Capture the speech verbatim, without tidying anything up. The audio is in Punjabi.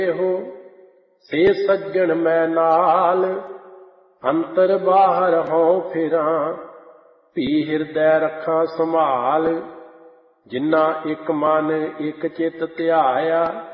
ਹੋ ਸੇ ਸੱਜਣ ਮੈਂ ਨਾਲ, ਅੰਤਰ ਬਾਹਰ ਹਉ ਫਿਰਾਂ ਭੀ ਹਿਰਦੈ ਰੱਖਾਂ ਸੰਭਾਲ। ਜਿਨ੍ਹਾਂ ਇੱਕ ਮਨ ਇੱਕ ਚਿੱਤ ਧਿਆਇਆ